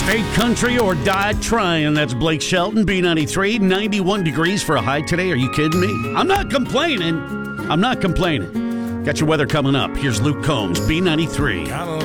Hey, country or die trying. That's Blake Shelton, B93. 91 degrees for a high today. Are you kidding me? I'm not complaining. Got your weather coming up. Here's Luke Combs, B93.